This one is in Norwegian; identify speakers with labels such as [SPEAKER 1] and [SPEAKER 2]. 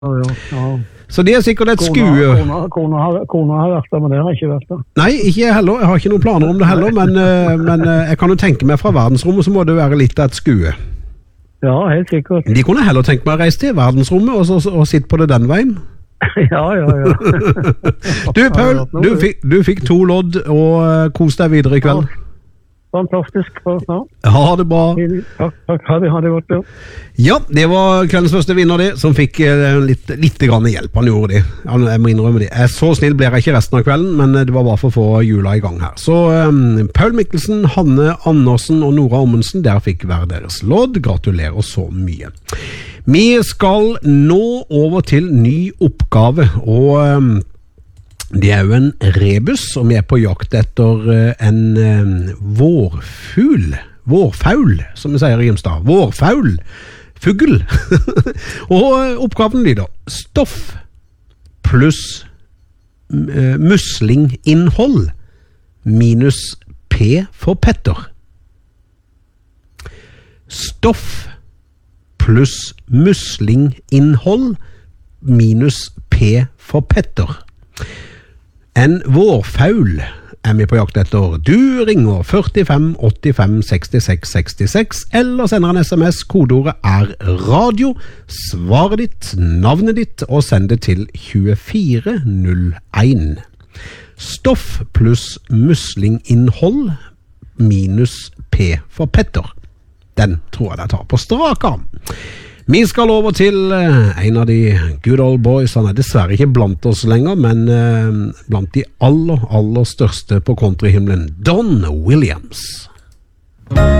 [SPEAKER 1] Ja.
[SPEAKER 2] Så det sikkert et skue.
[SPEAKER 1] Kona har vært der, men det har ikke vært der.
[SPEAKER 2] Nei, ikke jeg heller. Jeg har ikke noen planer om det heller, men jeg kan jo tenke meg fra verdensrommet så må det være litt av et skue.
[SPEAKER 1] Ja, helt sikkert.
[SPEAKER 2] De kunne heller tenkt meg å reise til verdensrommet og sitte på det den veien.
[SPEAKER 1] Ja.
[SPEAKER 2] Du, Paul, du fikk 2 lodd og kos deg videre i kveld.
[SPEAKER 1] Fantastisk. Ja.
[SPEAKER 2] Ha det bra.
[SPEAKER 1] Takk. Ha det godt.
[SPEAKER 2] Ja, det var kveldens første vinner det, som fikk litt grann hjelp. Han gjorde det. Jeg må innrømme det. Så snill ble jeg ikke resten av kvelden, men det var bare for å få jula i gang her. Så Paul Mikkelsen, Hanne Andersen og Nora Ommensen, der fikk hver deres lodd. Gratulerer så mye. Vi skal nå over til ny oppgave, og det er jo en rebus, og vi er på jakt etter en vårfaul, som vi sier i Grimstad. Vårfaul, fugl. Og oppgaven lyder: stoff pluss muslinginnhold minus P for Petter. Stoff pluss muslinginnhold minus P for Petter. En vårfaul er vi på jakt etter. Du ringer 45 85 66 66 eller sender en SMS. Kodeordet er radio. Svaret ditt, navnet ditt og send det til 2401. Stoff pluss muslinginnhold minus P for Petter. Den tror jeg tar på strak arm. Vi skal over til en av de good old boys. Han er dessverre ikke blant oss lenger, men blant de aller største på countryhimmelen, Don Williams.